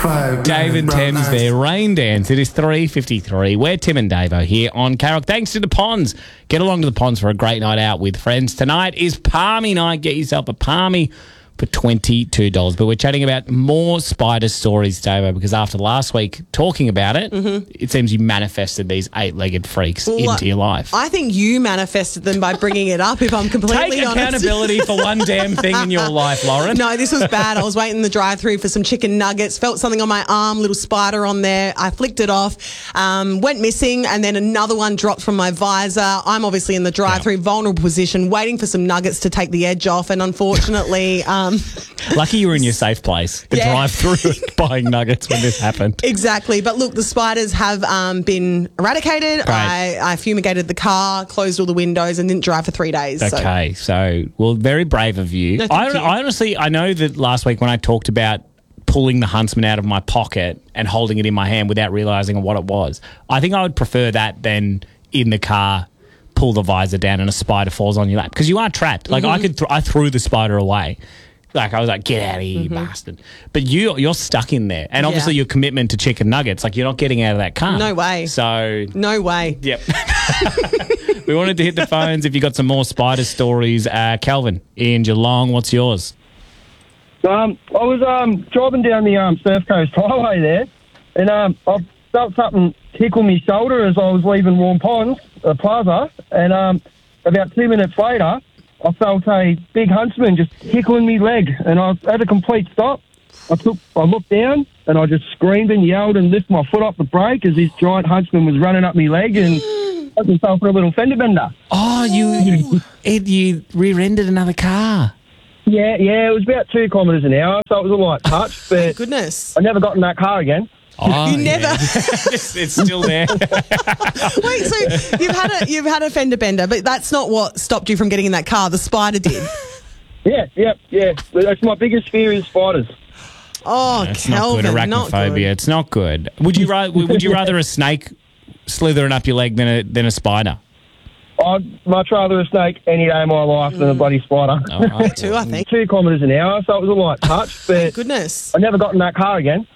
Dave and Thames there. Rain Dance. It is 3:53. We're Tim and Davo here on Carrock. Thanks to the Ponds. Get along to the Ponds for a great night out with friends. Tonight is Palmy night. Get yourself a Palmy for $22. But we're chatting about more spider stories, Davo, because after last week talking about it, it seems you manifested these eight-legged freaks into your life. I think you manifested them by bringing it up, if I'm completely honest. Take accountability for one damn thing in your life, Lauren. No, this was bad. I was waiting in the drive-thru for some chicken nuggets, felt something on my arm, little spider on there. I flicked it off, went missing, and then another one dropped from my visor. I'm obviously in the drive-thru, vulnerable position, waiting for some nuggets to take the edge off, and unfortunately... Lucky you were in your safe place, the drive-thru buying nuggets when this happened. Exactly. But look, the spiders have been eradicated. I fumigated the car, closed all the windows, and didn't drive for 3 days. Okay, so well, very brave of you. No, thank you. I honestly, I know that last week when I talked about pulling the Huntsman out of my pocket and holding it in my hand without realising what it was, I think I would prefer that than in the car pull the visor down and a spider falls on your lap, because you are trapped. Like I threw the spider away. Like I was like, get out of here, you bastard. But you're stuck in there. And obviously your commitment to chicken nuggets, like you're not getting out of that car. No way. So... No way. Yep. We wanted to hit the phones if you got some more spider stories. Calvin in Geelong, what's yours? I was driving down the Surf Coast Highway there, and I felt something tickle my shoulder as I was leaving Warm Ponds Plaza, and about 2 minutes later, I felt a big huntsman just tickling me leg, and I was at a complete stop. I looked down, and I just screamed and yelled and lifted my foot off the brake as this giant huntsman was running up my leg and got himself for a little fender bender. Oh, you rear-ended another car. Yeah, it was about 2 kilometres an hour, so it was a light touch, but Goodness. I never got in that car again. Oh, You never... It's still there. Wait, so you've had a fender bender, but that's not what stopped you from getting in that car. The spider did. Yeah. That's my biggest fear is spiders. Oh, It's Calvin, not good. Arachnophobia. It's not good. Would you rather a snake slithering up your leg than a spider? I'd much rather a snake any day of my life than a bloody spider. Oh, right. Too, I think. 2 kilometres an hour, so it was a light touch, but Goodness. I never got in that car again.